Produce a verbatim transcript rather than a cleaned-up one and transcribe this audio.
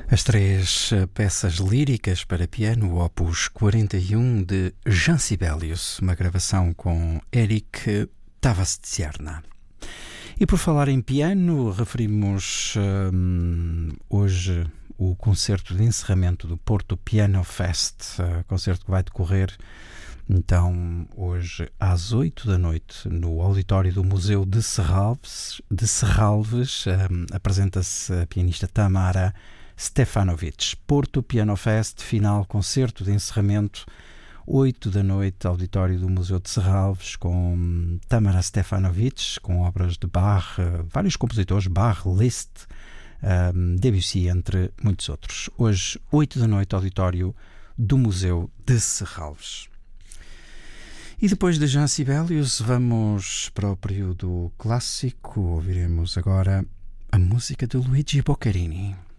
As três peças líricas para piano, o Opus quarenta e um de Jean Sibelius, uma gravação com Eric Tavastierna. E por falar em piano, referimos hum, hoje o concerto de encerramento do Porto Piano Fest, uh, concerto que vai decorrer então hoje às oito da noite no auditório do Museu de Serralves. De Serralves um, apresenta-se a pianista Tamara Stefanovic. Porto Piano Fest, final, concerto de encerramento, oito da noite, auditório do Museu de Serralves, com Tamara Stefanovic, com obras de Bach, vários compositores, Bach, Liszt, um, Debussy, entre muitos outros. Hoje, oito da noite, auditório do Museu de Serralves. E depois de Jean Sibelius, vamos para o período clássico. Ouviremos agora a música de Luigi Boccherini.